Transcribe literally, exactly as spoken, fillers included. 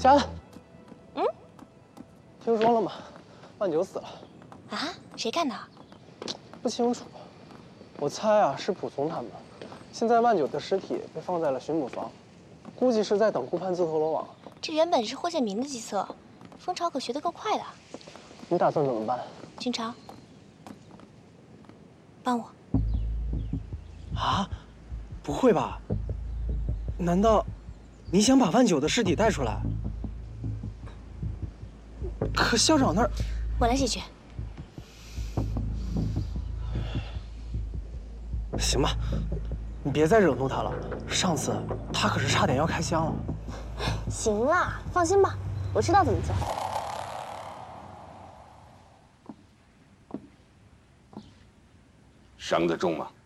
佳恩，嗯，听说了吗？万九死了。 啊？谁干的？ 不清楚，我猜啊是仆从他们。现在万九的尸体被放在了巡捕房，估计是在等顾盼自投罗网。 这原本是霍建明的计策，蜂巢可学得够快的。 你打算怎么办？ 君朝，帮我。 啊？不会吧？难道你想把万九的尸体带出来？可校长那儿…… 我来解决。 行吧，你别再惹怒他了。上次他可是差点要开枪了。 行啦，放心吧，我知道怎么做。 伤得重吗？